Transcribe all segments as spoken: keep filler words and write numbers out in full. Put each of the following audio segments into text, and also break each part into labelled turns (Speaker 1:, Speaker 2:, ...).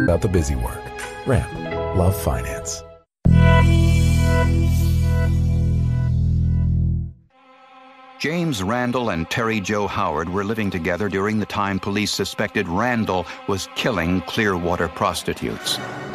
Speaker 1: About the busy work. Ramp. Love finance.
Speaker 2: James Randall and Terry Jo Howard were living together during the time police suspected Randall was killing Clearwater prostitutes.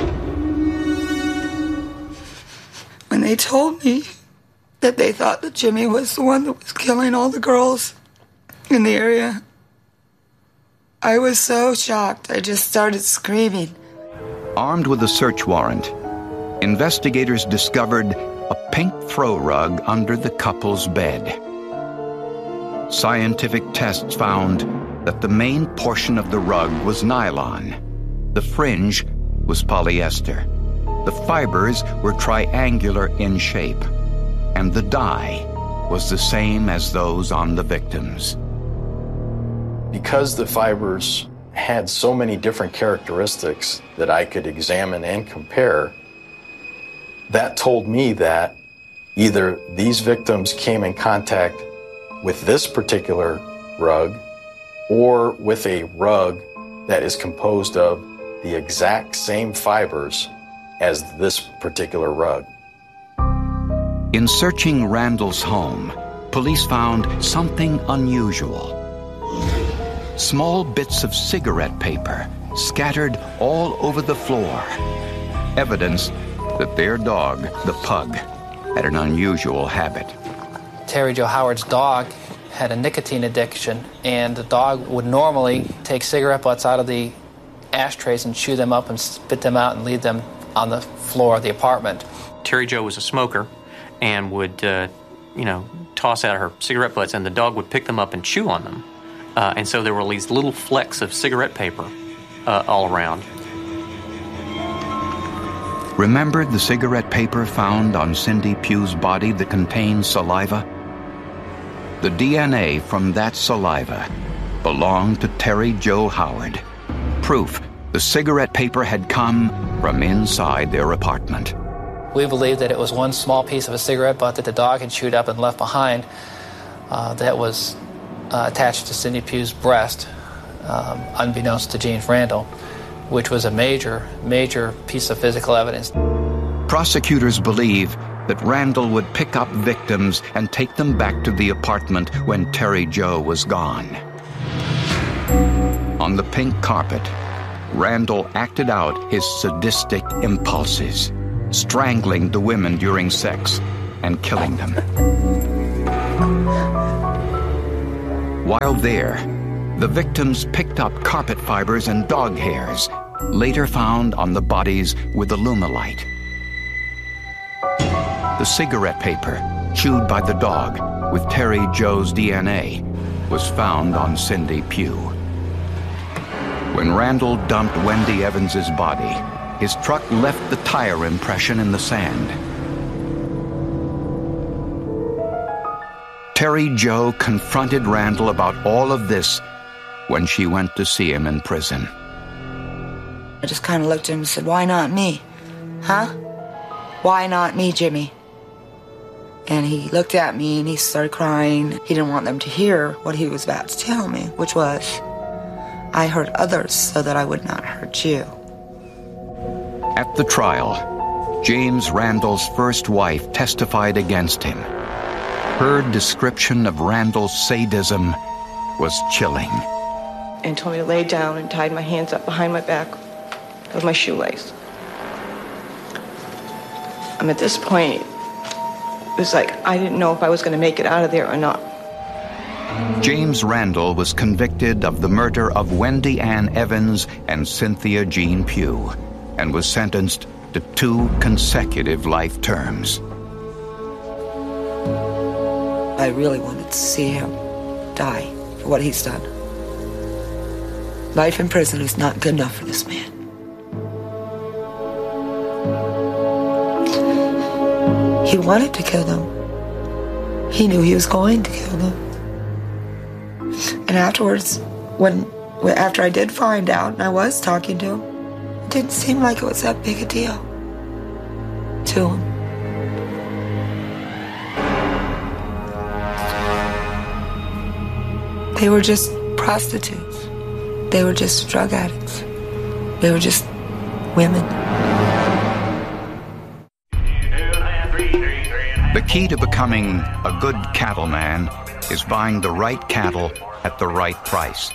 Speaker 3: When they told me that they thought that Jimmy was the one that was killing all the girls in the area, I was so shocked. I just started screaming.
Speaker 2: Armed with a search warrant, investigators discovered a pink throw rug under the couple's bed. Scientific tests found that the main portion of the rug was nylon. The fringe was polyester. The fibers were triangular in shape, and the dye was the same as those on the victims.
Speaker 4: Because the fibers had so many different characteristics that I could examine and compare, that told me that either these victims came in contact with this particular rug or with a rug that is composed of the exact same fibers as this particular rug.
Speaker 2: In searching Randall's home, police found something unusual. Small bits of cigarette paper scattered all over the floor. Evidence that their dog, the pug, had an unusual habit.
Speaker 5: Terry Jo Howard's dog had a nicotine addiction, and the dog would normally take cigarette butts out of the ashtrays and chew them up and spit them out and leave them on the floor of the apartment.
Speaker 6: Terry Jo was a smoker and would, uh, you know, toss out her cigarette butts, and the dog would pick them up and chew on them. Uh, and so there were these little flecks of cigarette paper uh, all around.
Speaker 2: Remember the cigarette paper found on Cindy Pugh's body that contained saliva? The D N A from that saliva belonged to Terry Jo Howard. Proof the cigarette paper had come from inside their apartment.
Speaker 5: We believe that it was one small piece of a cigarette butt that the dog had chewed up and left behind uh, that was uh, attached to Cindy Pugh's breast, um, unbeknownst to James Randall, which was a major, major piece of physical evidence.
Speaker 2: Prosecutors believe that Randall would pick up victims and take them back to the apartment when Terry Jo was gone. On the pink carpet, Randall acted out his sadistic impulses, strangling the women during sex and killing them. While there, the victims picked up carpet fibers and dog hairs, later found on the bodies with Alumilite. The cigarette paper, chewed by the dog with Terry Jo's D N A, was found on Cindy Pugh. When Randall dumped Wendy Evans's body, his truck left the tire impression in the sand. Terry Jo confronted Randall about all of this when she went to see him in prison.
Speaker 3: I just kind of looked at him and said, "Why not me? Huh? Why not me, Jimmy?" And he looked at me and he started crying. He didn't want them to hear what he was about to tell me, which was, I hurt others so that I would not hurt you.
Speaker 2: At the trial, James Randall's first wife testified against him. Her description of Randall's sadism was chilling.
Speaker 7: And told me to lay down and tied my hands up behind my back with my shoelace. Um, at this point, it was like I didn't know if I was going to make it out of there or not.
Speaker 2: James Randall was convicted of the murder of Wendy Ann Evans and Cynthia Jean Pugh and was sentenced to two consecutive life terms.
Speaker 3: I really wanted to see him die for what he's done. Life in prison is not good enough for this man. He wanted to kill them. He knew he was going to kill them. And afterwards, when after I did find out and I was talking to him, it didn't seem like it was that big a deal to him. They were just prostitutes. They were just drug addicts. They were just women.
Speaker 2: The key to becoming a good cattleman is buying the right cattle at the right price.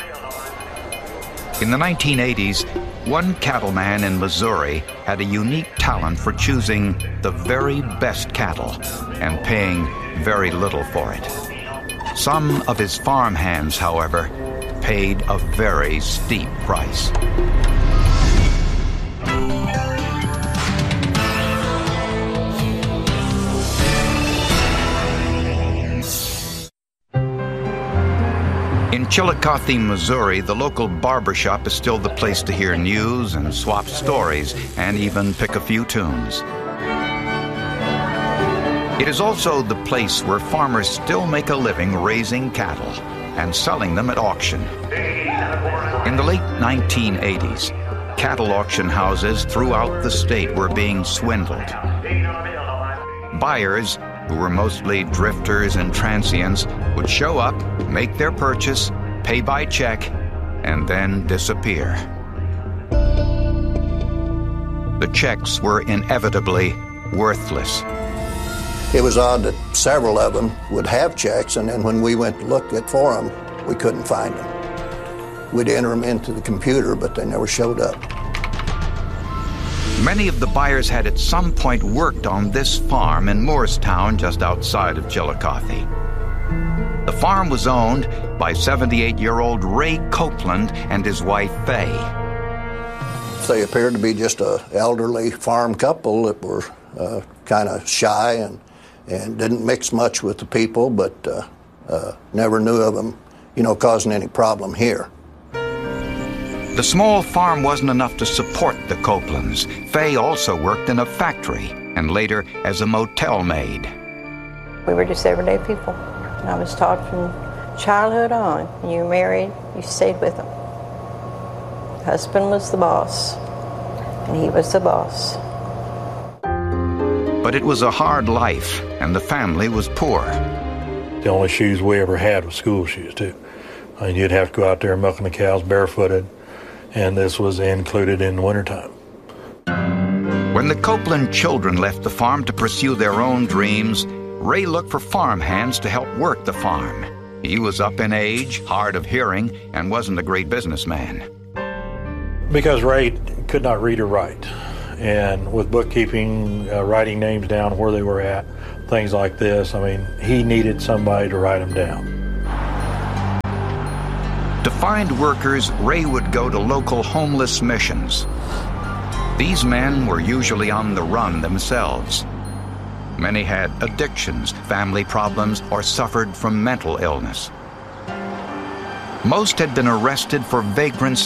Speaker 2: In the nineteen eighties, one cattleman in Missouri had a unique talent for choosing the very best cattle and paying very little for it. Some of his farm hands, however, paid a very steep price. In Chillicothe, Missouri, the local barbershop is still the place to hear news and swap stories and even pick a few tunes. It is also the place where farmers still make a living raising cattle and selling them at auction. In the late nineteen eighties, cattle auction houses throughout the state were being swindled. Buyers, who were mostly drifters and transients, would show up, make their purchase, pay by check, and then disappear. The checks were inevitably worthless.
Speaker 8: It was odd that several of them would have checks, and then when we went to look at for them, we couldn't find them. We'd enter them into the computer, but they never showed up.
Speaker 2: Many of the buyers had at some point worked on this farm in Moorestown, just outside of Chillicothe. The farm was owned by seventy-eight-year-old Ray Copeland and his wife, Fay.
Speaker 8: They appeared to be just an elderly farm couple that were uh, kind of shy and, and didn't mix much with the people, but uh, uh, never knew of them, you know, causing any problem here.
Speaker 2: The small farm wasn't enough to support the Copelands. Fay also worked in a factory and later as a motel maid.
Speaker 9: We were just everyday people. And I was taught from childhood on, when you were married, you stayed with them. Husband was the boss, and he was the boss.
Speaker 2: But it was a hard life, and the family was poor.
Speaker 10: The only shoes we ever had was school shoes, too. And you'd have to go out there milking the cows barefooted, and this was included in the wintertime.
Speaker 2: When the Copeland children left the farm to pursue their own dreams, Ray looked for farm hands to help work the farm. He was up in age, hard of hearing, and wasn't a great businessman.
Speaker 10: Because Ray could not read or write. And with bookkeeping, uh, writing names down where they were at, things like this, I mean, he needed somebody to write them down.
Speaker 2: To find workers, Ray would go to local homeless missions. These men were usually on the run themselves. Many had addictions, family problems, or suffered from mental illness. Most had been arrested for vagrancy